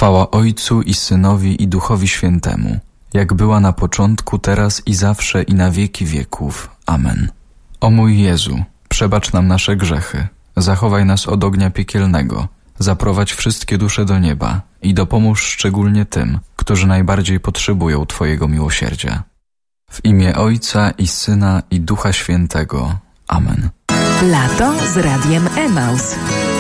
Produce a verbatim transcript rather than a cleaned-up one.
Chwała Ojcu i Synowi i Duchowi Świętemu, jak była na początku, teraz i zawsze i na wieki wieków. Amen. O mój Jezu, przebacz nam nasze grzechy, zachowaj nas od ognia piekielnego, zaprowadź wszystkie dusze do nieba i dopomóż szczególnie tym, którzy najbardziej potrzebują Twojego miłosierdzia. W imię Ojca i Syna i Ducha Świętego. Amen. Lato z Radiem Emaus.